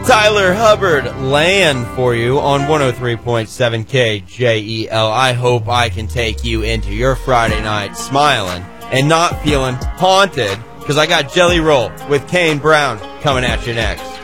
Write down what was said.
Tyler Hubbard laying for you on 103.7 KJEL. I hope I can take you into your Friday night smiling and not feeling haunted, because I got Jelly Roll with Kane Brown coming at you next.